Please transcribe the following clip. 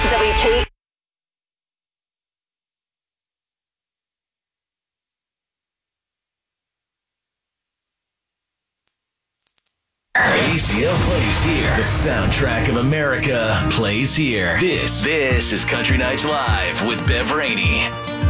WK. ACL plays here. The soundtrack of America plays here. This is Country Nights Live with Bev Rainey.